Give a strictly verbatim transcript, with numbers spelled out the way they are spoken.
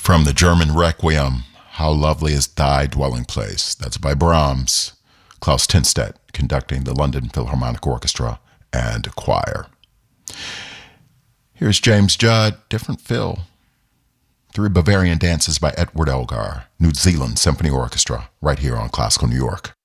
From the German Requiem, How Lovely is Thy Dwelling Place. That's by Brahms. Klaus Tinstedt conducting the London Philharmonic Orchestra and choir. Here's James Judd, different fill. Three Bavarian Dances by Edward Elgar, New Zealand Symphony Orchestra, right here on Classical New York.